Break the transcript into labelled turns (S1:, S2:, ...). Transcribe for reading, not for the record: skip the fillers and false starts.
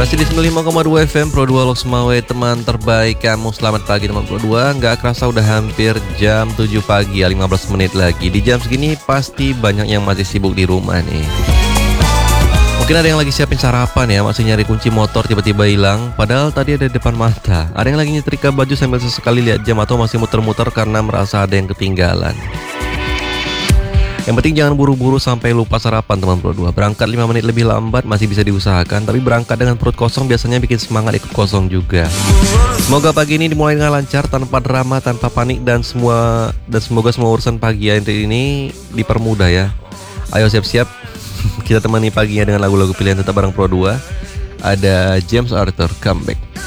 S1: Masih di 95,2 FM Pro 2 Loksmawe, teman terbaik kamu. Selamat pagi teman Pro 2. Nggak kerasa udah hampir jam 7 pagi ya, 15 menit lagi. Di jam segini pasti banyak yang masih sibuk di rumah nih. Mungkin ada yang lagi siapin sarapan ya, masih nyari kunci motor tiba-tiba hilang, padahal tadi ada di depan mata. Ada yang lagi nyetrika baju sambil sesekali lihat jam atau masih muter-muter karena merasa ada yang ketinggalan. Yang penting jangan buru-buru sampai lupa sarapan teman Pro 2. Berangkat 5 menit lebih lambat masih bisa diusahakan, tapi berangkat dengan perut kosong biasanya bikin semangat ikut kosong juga. Semoga pagi ini dimulai dengan lancar, tanpa drama, tanpa panik, dan semoga semua urusan pagi hari ini dipermudah ya. Ayo siap-siap, kita temani paginya dengan lagu-lagu pilihan tetap bareng Pro 2. Ada James Arthur, Comeback.